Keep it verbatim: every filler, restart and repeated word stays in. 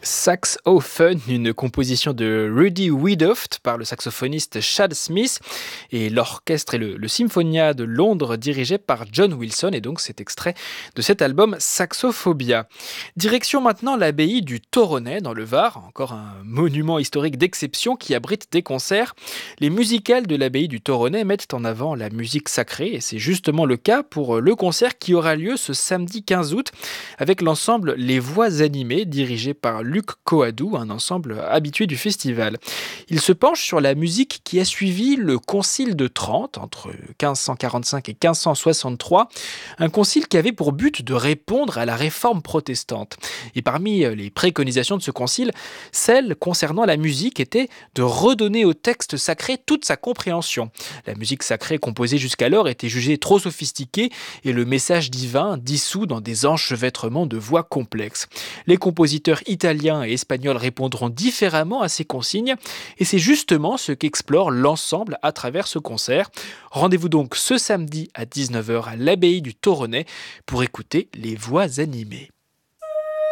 Saxophone, une composition de Rudy Wiedoeft par le saxophoniste Chad Smith et l'orchestre et le, le Symphonia de Londres dirigé par John Wilson, et donc cet extrait de cet album Saxophobia. Direction maintenant l'abbaye du Toronnais dans le Var, encore un monument historique d'exception qui abrite des concerts. Les musicales de l'abbaye du Toronnais mettent en avant la musique sacrée et c'est justement le cas pour le concert qui aura lieu ce samedi quinze août avec l'ensemble Les Voix animées dirigé par Luc Coadou, un ensemble habitué du festival. Il se penche sur la musique qui a suivi le Concile de Trente entre quinze cent quarante-cinq et quinze cent soixante-trois, un concile qui avait pour but de répondre à la réforme protestante. Et parmi les préconisations de ce concile, celle concernant la musique était de redonner au texte sacré toute sa compréhension. La musique sacrée composée jusqu'alors était jugée trop sophistiquée et le message divin dissous dans des enchevêtrements de voix complexes. Les compositeurs italiens et espagnols répondront différemment à ces consignes et c'est justement ce qu'explore l'ensemble à travers ce concert. Rendez-vous donc ce samedi à dix-neuf heures à l'abbaye du Toronnais pour écouter les voix animées.